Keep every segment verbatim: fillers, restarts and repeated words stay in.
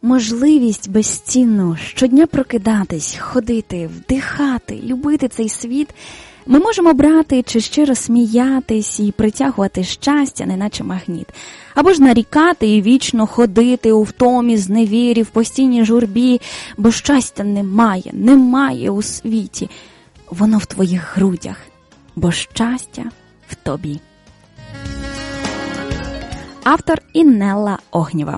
можливість безцінну щодня прокидатись, ходити, вдихати, любити цей світ, ми можемо брати чи щиро сміятись і притягувати щастя, неначе магніт. Або ж нарікати і вічно ходити у втомі, зневірі, в постійній журбі, бо щастя немає, немає у світі. Воно в твоїх грудях, бо щастя в тобі. Автор Іннелла Огнєва.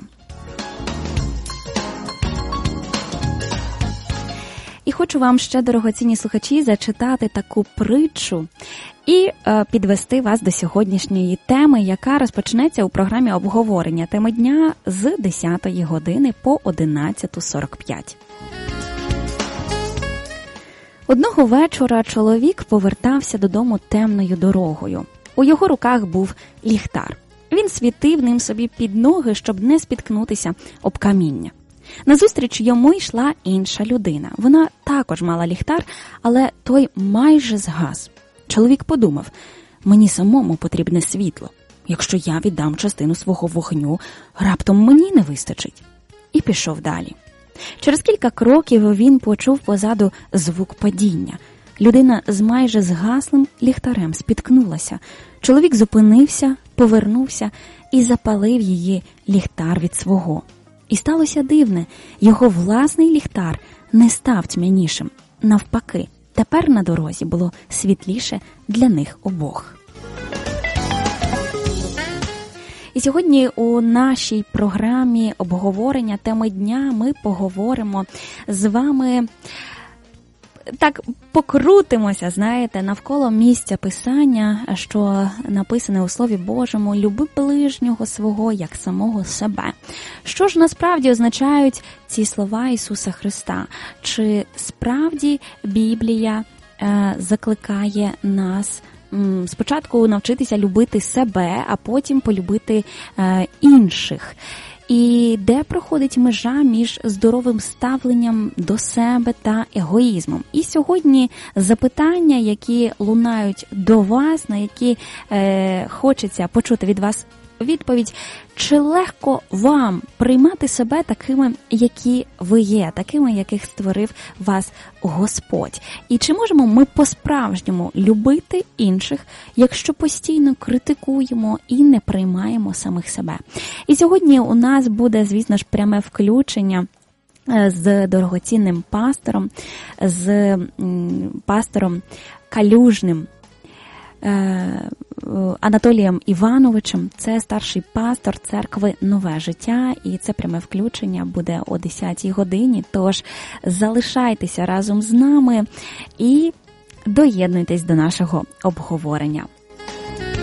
І хочу вам ще, дорогоцінні слухачі, зачитати таку притчу і е, підвести вас до сьогоднішньої теми, яка розпочнеться у програмі обговорення теми дня з десятої години по одинадцяту сорок п'ять. Одного вечора чоловік повертався додому темною дорогою. У його руках був ліхтар. Він світив ним собі під ноги, щоб не спіткнутися об каміння. Назустріч йому йшла інша людина. Вона також мала ліхтар, але той майже згас. Чоловік подумав: мені самому потрібне світло. Якщо я віддам частину свого вогню, раптом мені не вистачить. І пішов далі. Через кілька кроків він почув позаду звук падіння. Людина з майже згаслим ліхтарем спіткнулася. Чоловік зупинився, повернувся і запалив її ліхтар від свого. І сталося дивне, його власний ліхтар не став тьмянішим. Навпаки, тепер на дорозі було світліше для них обох. І сьогодні у нашій програмі обговорення теми дня ми поговоримо з вами, так покрутимося, знаєте, навколо місця Писання, що написане у Слові Божому: «Люби ближнього свого, як самого себе». Що ж насправді означають ці слова Ісуса Христа? Чи справді Біблія е, закликає нас м, спочатку навчитися любити себе, а потім полюбити е, інших? І де проходить межа між здоровим ставленням до себе та егоїзмом? І сьогодні запитання, які лунають до вас, на які е, хочеться почути від вас відповідь: чи легко вам приймати себе такими, які ви є, такими, яких створив вас Господь? І чи можемо ми по-справжньому любити інших, якщо постійно критикуємо і не приймаємо самих себе? І сьогодні у нас буде, звісно ж, пряме включення з дорогоцінним пастором, з пастором Калюжним Анатолієм Івановичем. Це старший пастор церкви «Нове життя», і це пряме включення буде о десятій годині, тож залишайтеся разом з нами і доєднуйтесь до нашого обговорення.